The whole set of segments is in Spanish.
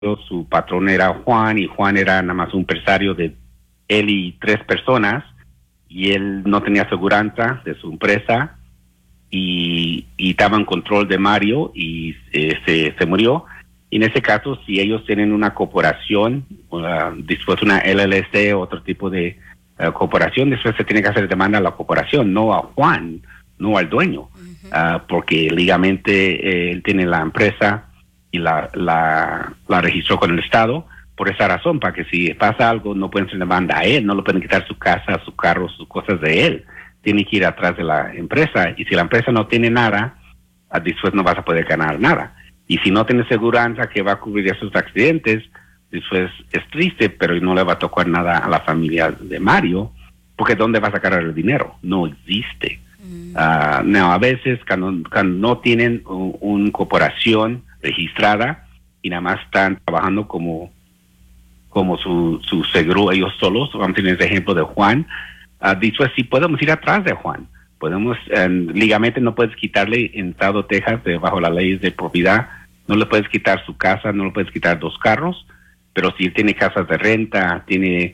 su patrón era Juan, y Juan era nada más un empresario de él y 3 personas, y él no tenía aseguranza de su empresa, y estaba en control de Mario, y se murió. Y en ese caso, si ellos tienen una corporación, después una LLC, otro tipo de corporación, después se tiene que hacer demanda a la corporación, no a Juan, no al dueño, porque legalmente él tiene la empresa y la registró con el Estado. Por esa razón, para que si pasa algo, no pueden hacer demanda a él, no le pueden quitar su casa, su carro, sus cosas de él. Tiene que ir atrás de la empresa, y si la empresa no tiene nada, después no vas a poder ganar nada. Y si no tiene seguridad que va a cubrir esos accidentes, después es triste, pero no le va a tocar nada a la familia de Mario, porque ¿dónde va a sacar el dinero? No existe. No, a veces cuando no tienen una corporación registrada y nada más están trabajando como su seguro ellos solos, vamos a tener ese ejemplo de Juan, después sí podemos ir atrás de Juan. Podemos, legalmente no puedes quitarle en Estado de Texas, bajo las leyes de propiedad, no le puedes quitar su casa, no le puedes quitar 2 carros, pero si él tiene casas de renta, tiene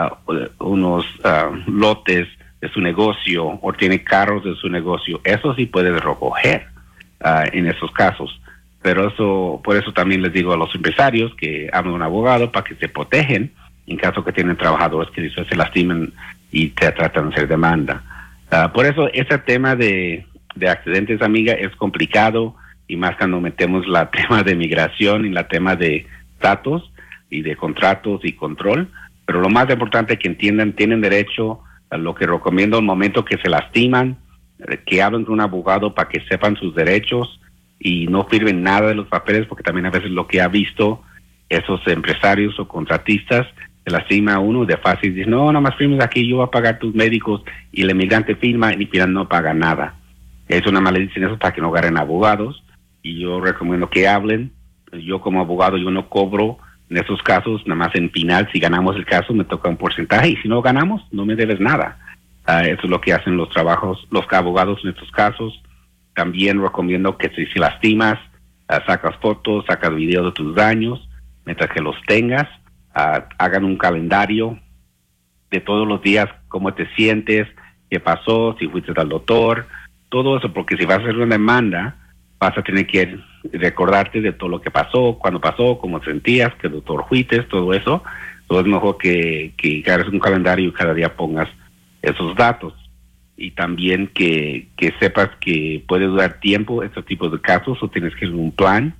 unos lotes de su negocio, o tiene carros de su negocio, eso sí puedes recoger en esos casos. Pero por eso también les digo a los empresarios que hablen un abogado para que se protegen en caso que tienen trabajadores que después se lastimen y te tratan de hacer demanda. Por eso ese tema de accidentes, amiga, es complicado, y más cuando metemos la tema de migración y la tema de datos y de contratos y control. Pero lo más importante es que entiendan, tienen derecho a lo que recomiendo al momento que se lastiman, que hablen con un abogado para que sepan sus derechos y no firmen nada de los papeles, porque también a veces lo que ha visto esos empresarios o contratistas, se lastima a uno de fácil, dice, no, nada más firmes aquí, yo voy a pagar tus médicos, y el emigrante firma y no paga nada. Eso nada más le dicen eso para que no agarren abogados, y yo recomiendo que hablen. Yo como abogado, yo no cobro en esos casos, nada más en final, si ganamos el caso me toca un porcentaje, y si no ganamos, no me debes nada. Eso es lo que hacen los abogados en estos casos. También recomiendo que si lastimas, sacas fotos, sacas videos de tus daños, mientras que los tengas, hagan un calendario de todos los días, cómo te sientes, qué pasó, si fuiste al doctor, todo eso, porque si vas a hacer una demanda, vas a tener que recordarte de todo lo que pasó, cuándo pasó, cómo te sentías, qué doctor fuiste, todo eso. Entonces es mejor que hagas un calendario y cada día pongas esos datos. Y también que sepas que puede durar tiempo estos tipos de casos, o tienes que hacer un plan.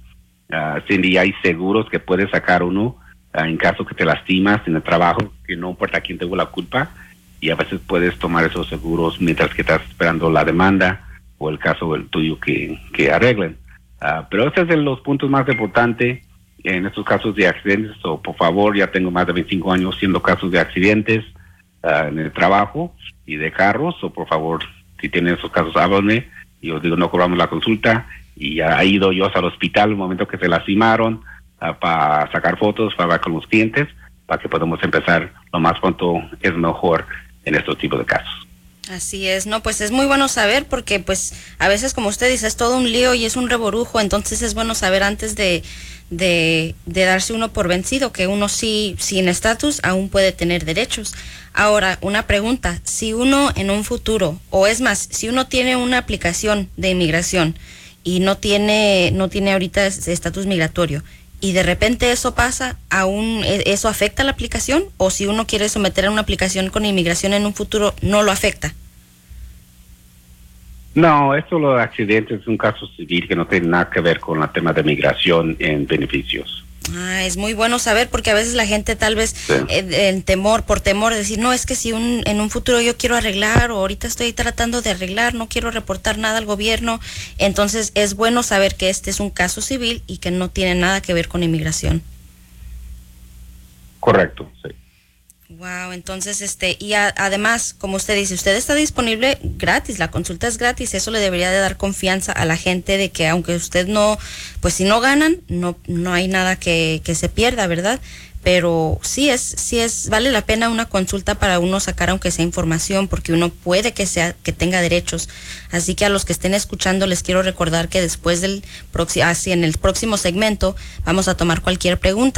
Si hay seguros que puedes sacar uno en caso que te lastimas en el trabajo, que no importa quién tuvo la culpa, y a veces puedes tomar esos seguros mientras que estás esperando la demanda o el caso el tuyo que arreglen. Pero ese es de los puntos más importantes en estos casos de accidentes. O por favor, ya tengo más de 25 años haciendo casos de accidentes en el trabajo y de carros, o por favor, si tienen esos casos, háblenme. Y os digo, no cobramos la consulta, y ya he ido yo al hospital en el momento que se lastimaron, para sacar fotos, para hablar con los clientes, para que podamos empezar lo más pronto es mejor en estos tipos de casos. Así es, no, pues es muy bueno saber, porque pues a veces, como usted dice, es todo un lío y es un reborujo, entonces es bueno saber antes de darse uno por vencido, que uno sí, sin estatus, aún puede tener derechos. Ahora, una pregunta, si uno en un futuro, o es más, si uno tiene una aplicación de inmigración y no tiene ahorita estatus migratorio, y de repente eso pasa, ¿aún eso afecta la aplicación? ¿O si uno quiere someter a una aplicación con inmigración en un futuro, no lo afecta? No, esto lo de accidentes es un caso civil que no tiene nada que ver con el tema de migración en beneficios. Es muy bueno saber, porque a veces la gente tal vez Sí. por temor de decir, no, es que si en un futuro yo quiero arreglar, o ahorita estoy tratando de arreglar, no quiero reportar nada al gobierno, entonces es bueno saber que este es un caso civil y que no tiene nada que ver con inmigración. Correcto, sí. Wow, entonces y además, como usted dice, usted está disponible gratis, la consulta es gratis, eso le debería de dar confianza a la gente de que aunque usted no, pues si no ganan, no hay nada que se pierda, ¿verdad? Pero sí es, vale la pena una consulta para uno sacar aunque sea información, porque uno puede que tenga derechos. Así que a los que estén escuchando les quiero recordar que después en el próximo segmento vamos a tomar cualquier pregunta.